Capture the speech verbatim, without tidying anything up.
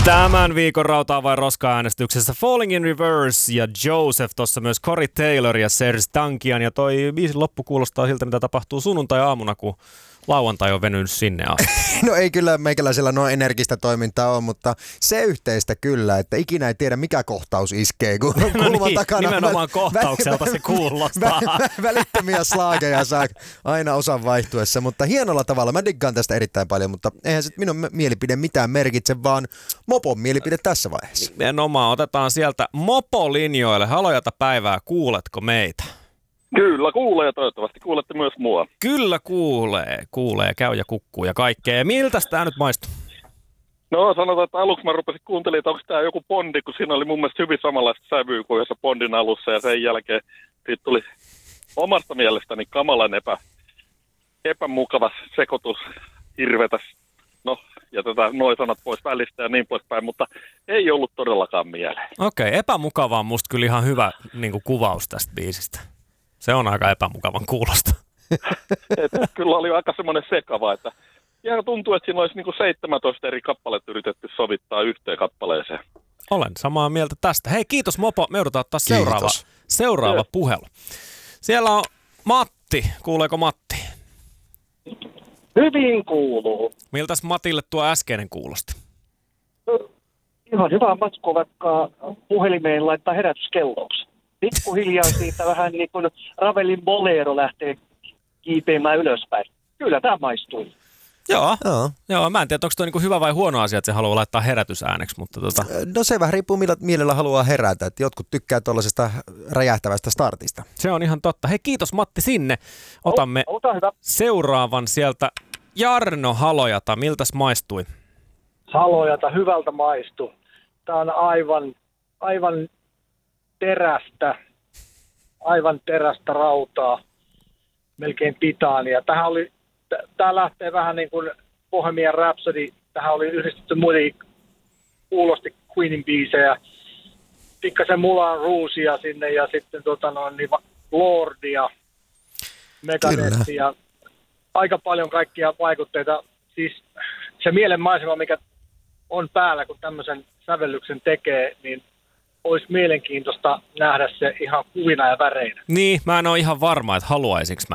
Tämän viikon rautaa vai roska-äänestyksessä Falling in Reverse ja Joseph, tuossa myös Corey Taylor ja Serge Tankian. Ja toi biisin loppu kuulostaa siltä, mitä tapahtuu sunnuntai-aamuna, kun lauantai on venynyt sinne asti. No ei kyllä meikäläisellä noin energistä toimintaa ole, mutta se yhteistä kyllä, että ikinä ei tiedä mikä kohtaus iskee, kun no kulman niin, takana nimenomaan kohtaukselta se kuulostaa. Vä, vä, välittömiä slaageja saa aina osan vaihtuessa, mutta hienolla tavalla. Mä diggaan tästä erittäin paljon, mutta eihän se minun mielipide mitään merkitse, vaan Mopon mielipide tässä vaiheessa. Nimenomaan, otetaan sieltä Mopo-linjoille. Halojata päivää, kuuletko meitä? Kyllä kuulee ja toivottavasti kuulette myös mua. Kyllä kuulee, kuulee, käy ja kukkuu ja kaikkea. Miltäs tää nyt maistuu? No sanotaan, että aluksi mä rupesin kuuntelemaan, että onko tämä joku Bondi, kun siinä oli mun mielestä hyvin samanlaista sävyä kuin jossa Bondin alussa. Ja sen jälkeen siitä tuli omasta mielestäni kamalan epä, epämukava sekoitus, hirvetäs. No, jätetään noin sanat pois välistä ja niin poispäin, mutta ei ollut todellakaan mieleen. Okei, epämukava on musta kyllä ihan hyvä niin kuin kuvaus tästä biisistä. Se on aika epämukavan kuulosta. Et, kyllä oli aika semmoinen sekava, että ja tuntuu, että siinä olisi niinku seitsemäntoista eri kappaletta yritetty sovittaa yhteen kappaleeseen. Olen samaa mieltä tästä. Hei, kiitos Mopo. Me joudutaan ottaa seuraava, seuraava puhelu. Siellä on Matti. Kuuleeko Matti? Hyvin kuuluu. Miltäs Matille tuo äskeinen kuulosti? Ihan hyvä matku, vaikka puhelimeen laittaa herätyskelloksi. Pikkuhiljaa siitä vähän niin kuin Ravelin Bolero lähtee kiipeämään ylöspäin. Kyllä tämä maistui. Joo, Joo. Joo, mä en tiedä, onko tuo niinku hyvä vai huono asia, että se haluaa laittaa herätysääneksi, mutta tota... No se vähän riippuu millä mielellä haluaa herätä, että jotkut tykkää tuollaisesta räjähtävästä startista. Se on ihan totta. Hei, kiitos Matti sinne. Otamme Ota hyvä. seuraavan sieltä. Jarno Halojata, miltäs maistui? Halojata, hyvältä maistu. Tämä on aivan, aivan terästä, aivan terästä rautaa, melkein titaania. Tähän oli, tämä lähtee vähän niin kuin Bohemian Rhapsody, tähän oli yhdistetty muita kuulosti Queenin biisejä, pikkasen Moulin Rougea sinne ja sitten tota noin, niin Lordia, Megadethia, aika paljon kaikkia vaikutteita. Siis se mielenmaisema, mikä on päällä, kun tämmöisen sävellyksen tekee, niin olisi mielenkiintoista nähdä se ihan kuvina ja väreinä. Niin, mä en ole ihan varma, että haluaisinko mä